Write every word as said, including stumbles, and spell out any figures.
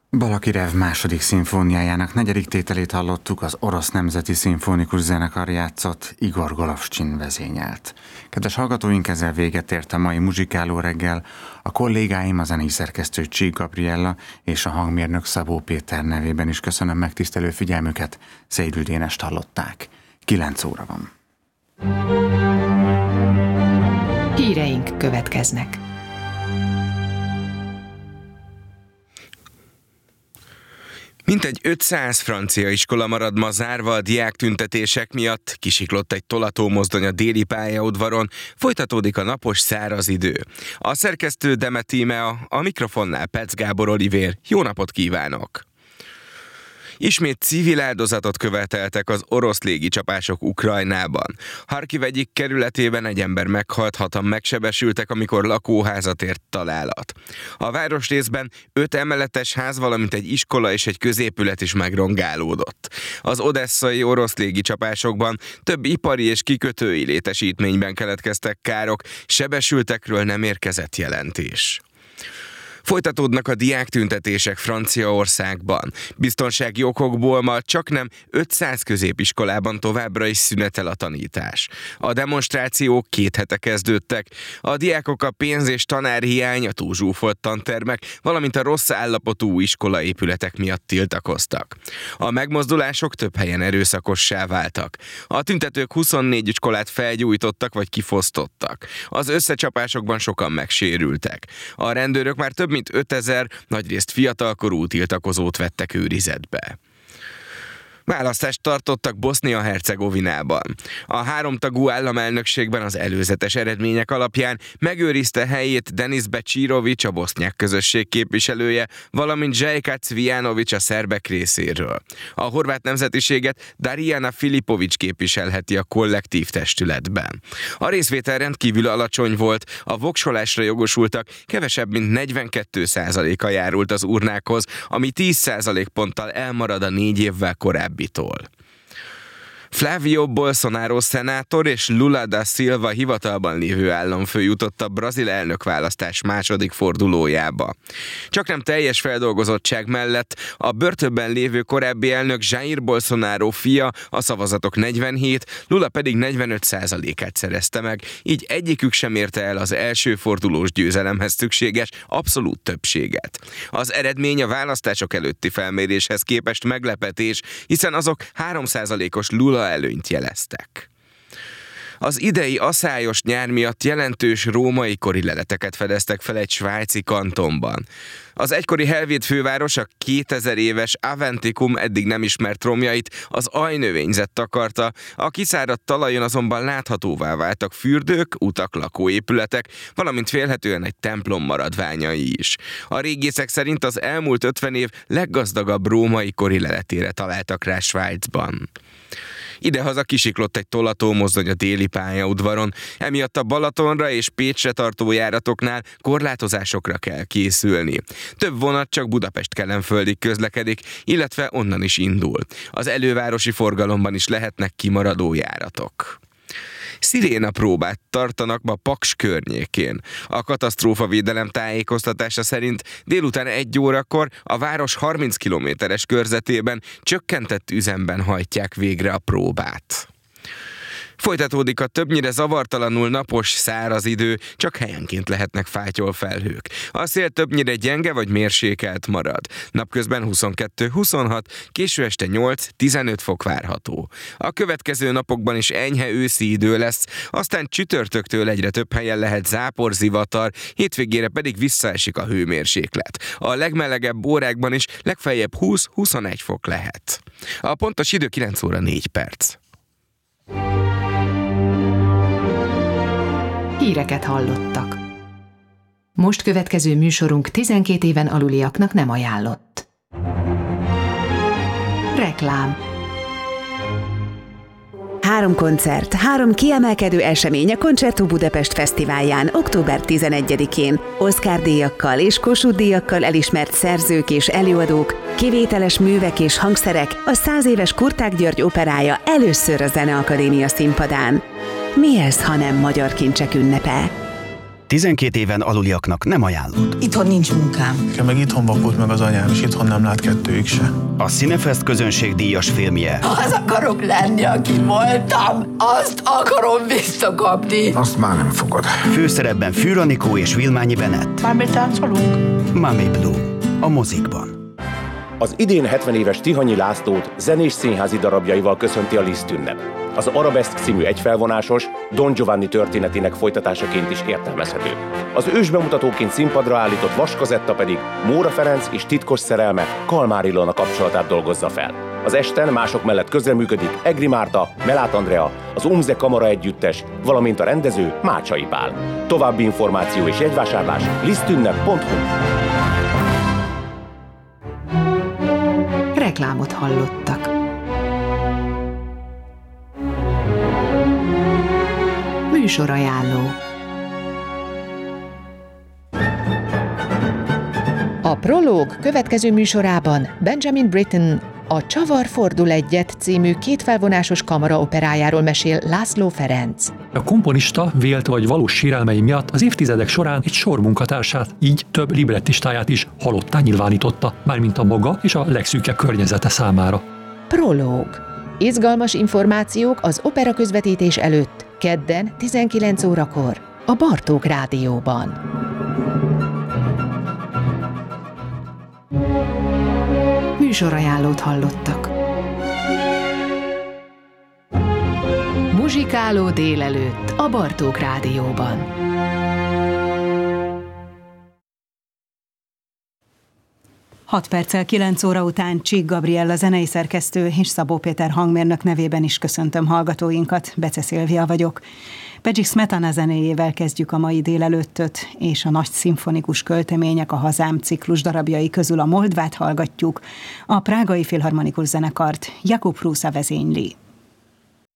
Balakirev második szimfóniájának negyedik tételét hallottuk, az Orosz Nemzeti Szimfonikus Zenekar játszott, Igor Golovcsin vezényelt. Kedves hallgatóink, ezzel véget ért a mai muzsikáló reggel. A kollégáim, a zenei szerkesztő Csík Gabriella és a hangmérnök Szabó Péter nevében is köszönöm megtisztelő figyelmüket. Szédül Dénest hallották. kilenc óra van. Híreink következnek. Mintegy ötszáz francia iskola marad ma zárva a diáktüntetések miatt, kisiklott egy tolatómozdony a déli pályaudvaron, folytatódik a napos száraz idő. A szerkesztő Deme Tímea, a mikrofonnál Pec Gábor Olivér. Jó napot kívánok! Ismét civil áldozatot követeltek az orosz légicsapások Ukrajnában. Harkiv egyik kerületében egy ember meghalt, hatan megsebesültek, amikor lakóházat ért találat. A városrészben öt emeletes ház, valamint egy iskola és egy középület is megrongálódott. Az odesszai orosz légicsapásokban több ipari és kikötői létesítményben keletkeztek károk, sebesültekről nem érkezett jelentés. Folytatódnak a diáktüntetések Franciaországban. Biztonsági okokból ma csaknem ötszáz középiskolában továbbra is szünetel a tanítás. A demonstrációk két hete kezdődtek. A diákok a pénz- és tanárhiány, a túlzsúfolt tantermek, valamint a rossz állapotú iskolaépületek miatt tiltakoztak. A megmozdulások több helyen erőszakossá váltak. A tüntetők huszonnégy iskolát felgyújtottak vagy kifosztottak. Az összecsapásokban sokan megsérültek. A rendőrök már több mint ötezer, nagyrészt fiatalkorú tiltakozót vettek őrizetbe. Választást tartottak Bosznia-Hercegovinában. A háromtagú államelnökségben az előzetes eredmények alapján megőrizte helyét Denis Becsirović, a bosznyák közösség képviselője, valamint Željko Cvijanović a szerbek részéről. A horvát nemzetiséget Darijana Filipović képviselheti a kollektív testületben. A részvétel rendkívül alacsony volt, a voksolásra jogosultak kevesebb mint negyvenkét százaléka járult az urnákhoz, ami tíz százalékponttal elmarad a négy évvel korábbi Flávio Bolsonaro szenátor és Lula da Silva hivatalban lévő államfő jutott a brazil elnökválasztás második fordulójába. Csaknem teljes feldolgozottság mellett a börtönben lévő korábbi elnök Jair Bolsonaro fia a szavazatok negyvenhét, Lula pedig negyvenöt százalékát szerezte meg, így egyikük sem érte el az első fordulós győzelemhez szükséges abszolút többséget. Az eredmény a választások előtti felméréshez képest meglepetés, hiszen azok három százalékos Lula előnyt jeleztek. Az idei aszályos nyár miatt jelentős római kori leleteket fedeztek fel egy svájci kantonban. Az egykori helvéd főváros a kétezer éves Aventicum eddig nem ismert romjait az ajnövényzet takarta, a kiszáradt talajon azonban láthatóvá váltak fürdők, utak, lakóépületek, valamint félhetően egy templom maradványai is. A régészek szerint az elmúlt ötven év leggazdagabb római kori leletére találtak rá Svájcban. Idehaza kisiklott egy tolatómozdony a déli pályaudvaron, emiatt a Balatonra és Pécsre tartó járatoknál korlátozásokra kell készülni. Több vonat csak Budapest-Kelenföldig közlekedik, illetve onnan is indul. Az elővárosi forgalomban is lehetnek kimaradó járatok. Sziréna próbát tartanak ma Paks környékén. A katasztrófavédelem tájékoztatása szerint délután egy órakor a város harminc kilométeres körzetében csökkentett üzemben hajtják végre a próbát. Folytatódik a többnyire zavartalanul napos, száraz idő, csak helyenként lehetnek fátyolfelhők. A szél többnyire gyenge vagy mérsékelt marad. Napközben huszonkettő huszonhat, késő este nyolc-tizenöt fok várható. A következő napokban is enyhe őszi idő lesz, aztán csütörtöktől egyre több helyen lehet zápor, zivatar, hétvégére pedig visszaesik a hőmérséklet. A legmelegebb órákban is legfeljebb húsz-huszonegy fok lehet. A pontos idő kilenc óra négy perc. Híreket hallottak. Most következő műsorunk tizenkét éven aluliaknak nem ajánlott. Reklám. Három koncert, három kiemelkedő esemény a Concerto Budapest Fesztiválján október tizenegyedikén. Oscar-díjakkal és Kossuth-díjakkal elismert szerzők és előadók, kivételes művek és hangszerek, a száz éves Kurták György operája először a Zeneakadémia színpadán. Mi ez, ha nem magyar kincsek ünnepe? tizenkét éven aluliaknak nem ajánlott. Itthon nincs munkám. Nekem meg itthon vakult meg az anyám, és itthon nem lát kettőjük se. A Cinefest közönségdíjas filmje. Az akarok lenni, aki voltam, azt akarom visszakapni. Azt már nem fogod. Főszerepben Fűr Anikó és Vilmányi Bennett. Már táncolunk? Mami Blue. A mozikban. Az idén hetven éves Tihanyi Lászlót zenés színházi darabjaival köszönti a Liszt ünnep. Az Arabeszk című egyfelvonásos Don Giovanni történetének folytatásaként is értelmezhető. Az ősbemutatóként színpadra állított Vaskazetta pedig Móra Ferenc és titkos szerelme Kalmár Ilona kapcsolatát dolgozza fel. Az esten mások mellett közreműködik Egri Márta, Melát Andrea, az Umze Kamara Együttes, valamint a rendező Mácsai Pál. További információ és jegyvásárlás lisztünnep pont hu. Reklámot hallottak. Műsorajánló. A Prológ következő műsorában Benjamin Britten a Csavar fordul egyet című kétfelvonásos kamaraoperájáról mesél László Ferenc. A komponista vélt vagy valós sérelmei miatt az évtizedek során egy sor munkatársát, így több librettistáját is halottá nyilvánította, mármint a maga és a legszűkebb környezete számára. Prológ. Izgalmas információk az opera közvetítés előtt, kedden tizenkilenc órakor, a Bartók Rádióban. Műsorajánlót hallottak. Muzsikáló délelőtt a Bartók Rádióban. hat perccel kilenc óra után Csík Gabriella zenei szerkesztő és Szabó Péter hangmérnök nevében is köszöntöm hallgatóinkat, Bece Szilvia vagyok. Pedzsik Smetana zenéjével kezdjük a mai délelőttöt, és a nagy szimfonikus költemények a Hazám ciklus darabjai közül a Moldvát hallgatjuk, a Prágai Filharmonikus Zenekart Jakub Prusa vezényli.